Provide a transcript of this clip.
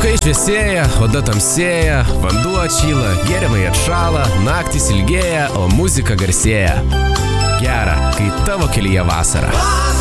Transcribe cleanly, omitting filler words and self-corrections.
Laukai šviesėja, oda tamsėja, vanduo atšyla, gėrimai atšala, naktys ilgėja, o muzika garsėja. Gera, kai tavo kelyje vasara.